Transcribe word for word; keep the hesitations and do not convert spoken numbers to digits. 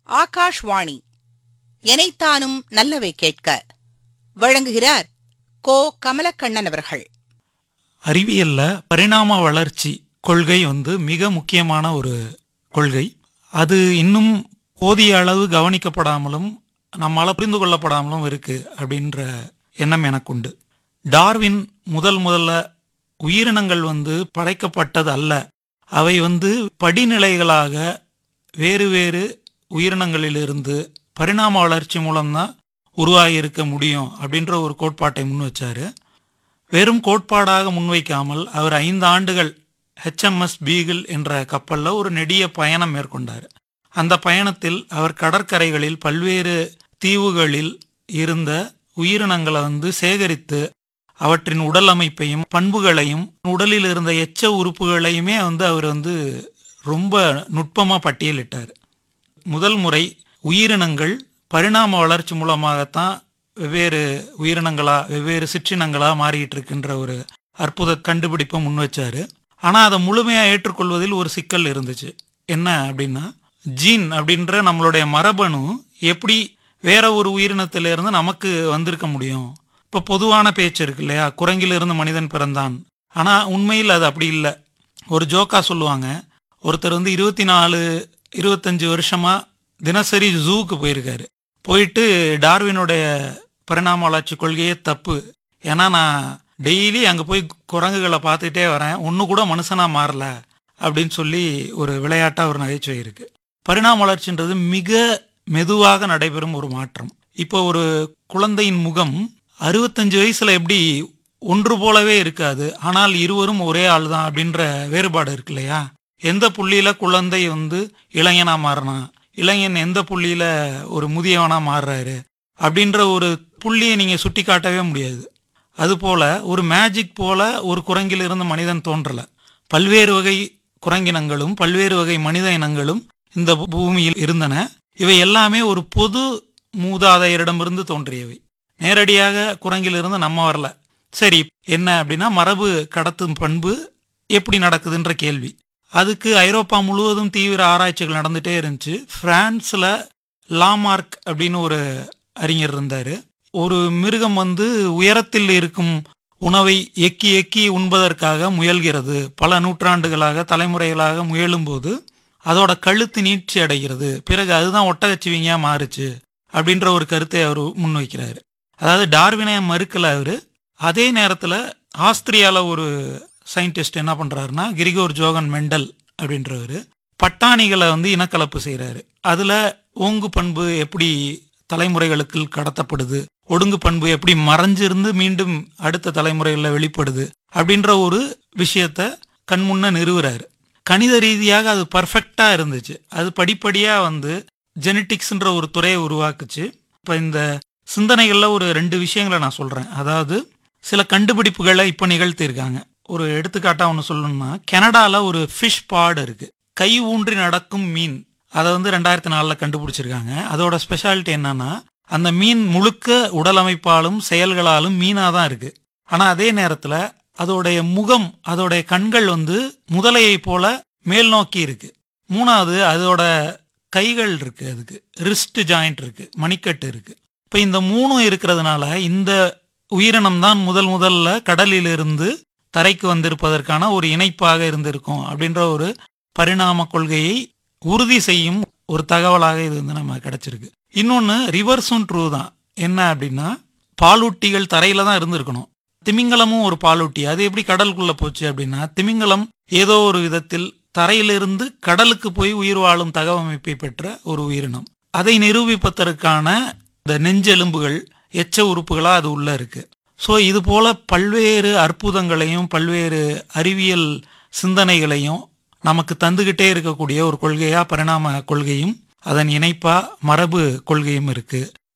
ஆகாஷ்வாணி எனைத்தானும் நல்லவை கேட்க வழங்குகிறார் கோ கமலக்கண்ணன் அவர்கள். அறிவியல்ல பரிணாம வளர்ச்சி கொள்கை வந்து மிக முக்கியமான ஒரு கொள்கை. அது இன்னும் போதிய அளவு கவனிக்கப்படாமலும் நம்மால புரிந்து கொள்ளப்படாமலும் இருக்கு அப்படின்ற எண்ணம் எனக்கு உண்டு. டார்வின் முதல் முதல்ல உயிரினங்கள் வந்து படைக்கப்பட்டது அல்ல, அவை வந்து படிநிலைகளாக வேறு வேறு உயிரினங்களிலிருந்து பரிணாம வளர்ச்சி மூலம்தான் உருவாகி இருக்க முடியும் அப்படின்ற ஒரு கோட்பாட்டை முன் வச்சாரு. வெறும் கோட்பாடாக முன்வைக்காமல் அவர் ஐந்து ஆண்டுகள் ஹெச்எம்எஸ் பீகிள் என்ற கப்பல்ல ஒரு நெடிய பயணம் மேற்கொண்டார். அந்த பயணத்தில் அவர் கடற்கரைகளில் பல்வேறு தீவுகளில் இருந்த உயிரினங்களை வந்து சேகரித்து அவற்றின் உடல் அமைப்பையும் பண்புகளையும் உடலில் இருந்த எச்ச உறுப்புகளையுமே வந்து அவர் வந்து ரொம்ப நுட்பமாக பட்டியலிட்டார். முதல் முறை உயிரினங்கள் பரிணாம வளர்ச்சி மூலமாகத்தான் வெவ்வேறு உயிரினங்களா வெவ்வேறு சிற்றினங்களா மாறிட்டு இருக்கின்ற ஒரு அற்புத கண்டுபிடிப்பை முன் வச்சாரு. ஆனால் அதை முழுமையாக ஏற்றுக்கொள்வதில் ஒரு சிக்கல் இருந்துச்சு. என்ன அப்படின்னா, ஜீன் அப்படின்ற நம்மளுடைய மரபணு எப்படி வேற ஒரு உயிரினத்திலிருந்து நமக்கு வந்திருக்க முடியும்? இப்போ பொதுவான பேச்சு இருக்கு இல்லையா, குரங்கிலிருந்து மனிதன் பிறந்தான். ஆனால் உண்மையில் அது அப்படி இல்லை. ஒரு ஜோக்கா சொல்லுவாங்க, ஒருத்தர் வந்து இருபத்தி நாலு இருபத்தஞ்சு வருஷமா தினசரி ஜூக்கு போயிருக்காரு. போயிட்டு டார்வினுடைய பரிணாம வளர்ச்சி கொள்கையே தப்பு, ஏன்னா நான் டெய்லி அங்கே போய் குரங்குகளை பார்த்துட்டே வரேன், ஒன்று கூட மனுஷனாக மாறல அப்படின்னு சொல்லி ஒரு விளையாட்டாக ஒரு நகைச்சுவை இருக்கு. பரிணாம வளர்ச்சின்றது மிக மெதுவாக நடைபெறும் ஒரு மாற்றம். இப்போ ஒரு குழந்தையின் முகம் அறுபத்தஞ்சு வயசுல எப்படி ஒன்று போலவே இருக்காது, ஆனால் இருவரும் ஒரே ஆள் தான் அப்படின்ற வேறுபாடு இருக்கு இல்லையா. எந்த புள்ளியில குழந்தை வந்து இளைஞனா மாறினா, இளைஞன் எந்த புள்ளியில ஒரு முதியவனா மாறுறாரு அப்படின்ற ஒரு புள்ளியை நீங்க சுட்டி காட்டவே முடியாது. அதுபோல ஒரு மேஜிக் போல ஒரு குரங்கிலிருந்து மனிதன் தோன்றல. பல்வேறு வகை குரங்கினங்களும் பல்வேறு வகை மனித இனங்களும் இந்த பூமியில் இருந்தன. இவை எல்லாமே ஒரு பொது மூதாதையரிடமிருந்து தோன்றியவை. நேரடியாக குரங்கிலிருந்து நம்ம வரல. சரி, என்ன அப்படின்னா, மரபு கடத்தும் பண்பு எப்படி நடக்குதுன்ற கேள்வி. அதுக்கு ஐரோப்பா முழுவதும் தீவிர ஆராய்ச்சிகள் நடந்துட்டே இருந்துச்சு. பிரான்ஸ்ல லாமார்க் அப்படின்னு ஒரு அறிஞர் இருந்தாரு. ஒரு மிருகம் வந்து உயரத்தில் இருக்கும் உணவை எக்கி எக்கி உண்பதற்காக முயல்கிறது. பல நூற்றாண்டுகளாக தலைமுறைகளாக முயலும் போது அதோட கழுத்து நீட்சி அடைகிறது. பிறகு அதுதான் ஒட்டகச்சிவிங்கா மாறுச்சு அப்படின்ற ஒரு கருத்தை அவர் முன்வைக்கிறாரு. அதாவது டார்வினை மறுக்கல அவரு. அதே நேரத்தில் ஆஸ்திரியால ஒரு சயின்டிஸ்ட் என்ன பண்றாருன்னா, கிரிகோர் ஜோகன் மெண்டல் அப்படின்றவர் பட்டாணிகளை வந்து இனக்கலப்பு செய்யறாரு. அதுல ஓங்கு பண்பு எப்படி தலைமுறைகளுக்கு கடத்தப்படுது, ஒடுங்கு பண்பு எப்படி மறைஞ்சிருந்து மீண்டும் அடுத்த தலைமுறைகளில் வெளிப்படுது அப்படின்ற ஒரு விஷயத்த கண்முன்ன நிறுவுறாரு. கணித ரீதியாக அது பர்ஃபெக்டா இருந்துச்சு. அது படிப்படியா வந்து ஜெனட்டிக்ஸ்ன்ற ஒரு துறையை உருவாக்குச்சு. இப்போ இந்த சிந்தனைகள்ல ஒரு ரெண்டு விஷயங்களை நான் சொல்றேன். அதாவது சில கண்டுபிடிப்புகளை இப்போ நிகழ்த்தியிருக்காங்க. ஒரு எடுத்துக்காட்டா ஒன்று சொல்லணும்னா, கனடால ஒரு ஃபிஷ் பாட் இருக்கு, கை ஊன்றி நடக்கும் மீன். அதை வந்து ரெண்டாயிரத்தி நாலுல கண்டுபிடிச்சிருக்காங்க. அதோட ஸ்பெஷாலிட்டி என்னன்னா, அந்த மீன் முழுக்க உடல் அமைப்பாலும் செயல்களாலும் மீனா தான் இருக்கு. ஆனா அதே நேரத்துல அதோடைய முகம், அதோடைய கண்கள் வந்து முதலையை போல மேல் நோக்கி இருக்கு. மூணாவது, அதோட கைகள் இருக்கு, அதுக்கு ரிஸ்ட் ஜாயிண்ட் இருக்கு, மணிக்கட்டு இருக்கு. இப்ப இந்த மூணும் இருக்கிறதுனால இந்த உயிரினம் தான் முதல் முதல்ல கடலிலிருந்து தரைக்கு வந்திருப்பதற்கான ஒரு இணைப்பாக இருந்திருக்கும் அப்படின்ற ஒரு பரிணாம கொள்கையை உறுதி செய்யும் ஒரு தகவலாக இது வந்து நம்ம கிடைச்சிருக்கு. இன்னொன்னு ரிவர்ஸும் ட்ரூ தான். என்ன அப்படின்னா, பாலூட்டிகள் தரையில தான் இருந்திருக்கணும். திமிங்கலமும் ஒரு பாலூட்டி. அது எப்படி கடலுக்குள்ள போச்சு அப்படின்னா, திமிங்கலம் ஏதோ ஒரு விதத்தில் தரையிலிருந்து கடலுக்கு போய் உயிர் வாழும் தகவமைப்பை பெற்ற ஒரு உயிரினம். அதை நிரூபிப்பதற்கான இந்த நெஞ்செலும்புகள் எச்ச உறுப்புகளா அது உள்ள இருக்கு. ஸோ இது போல பல்வேறு அற்புதங்களையும் பல்வேறு அறிவியல் சிந்தனைகளையும் நமக்கு தந்துகிட்டே இருக்கக்கூடிய ஒரு கொள்கையா பரிணாம கொள்கையும் அதன் இணைப்பா மரபு கொள்கையும் இருக்கு.